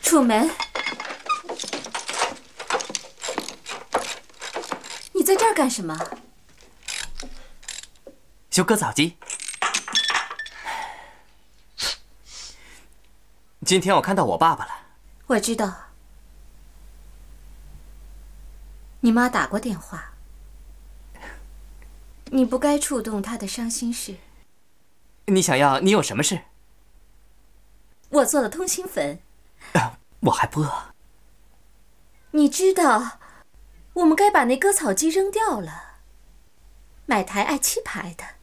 楚门，你在这儿干什么？ 修割草机。今天我看到我爸爸了。 我知道，你妈打过电话。你不该触动她的伤心事。 你想要？你有什么事？ 我做了通心粉。 我还不饿。 你知道，我们该把那割草机扔掉了，买台i7牌的。